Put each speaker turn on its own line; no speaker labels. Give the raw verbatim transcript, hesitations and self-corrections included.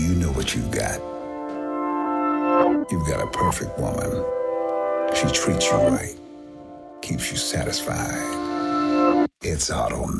you know what you've got? You've got a perfect woman. She treats you right, keeps you satisfied. It's automatic.